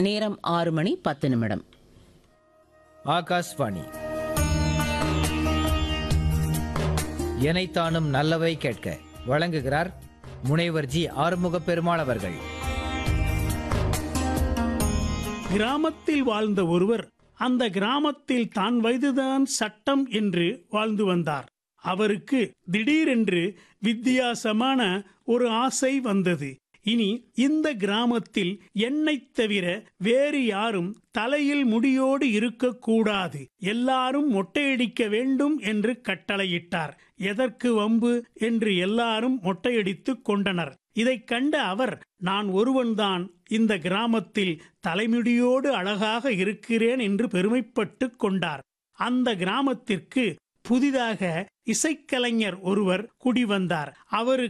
நேரம் 6:10. ஆகாஷ்வாணி. எனைத்தானும் நல்லவை கேட்க வழங்குகிறார் முனைவர் ஜி ஆறுமுக பெருமாள் அவர்கள். கிராமத்தில் வாழ்ந்த ஒருவர் அந்த கிராமத்தில் தான் வயதுதான் சட்டம் என்று வாழ்ந்து வந்தார். அவருக்கு திடீரென்று வித்தியாசமான ஒரு ஆசை வந்தது. இனி இந்த கிராமத்தில் என்னைத் தவிர வேறு யாரும் தலையில் முடியோடு இருக்கக்கூடாது, எல்லாரும் மொட்டையடிக்க வேண்டும் என்று கட்டளையிட்டார். எதற்கு வம்பு என்று எல்லாரும் மொட்டையடித்துக் கொண்டனர். இதைக் கண்ட அவர், நான் ஒருவன்தான் இந்த கிராமத்தில் தலைமுடியோடு அழகாக இருக்கிறேன் என்று பெருமைப்பட்டு கொண்டார். அந்த கிராமத்திற்கு புதிதாக இசைக்கலைஞர் ஒருவர் குடிவந்தார். அவருக்கு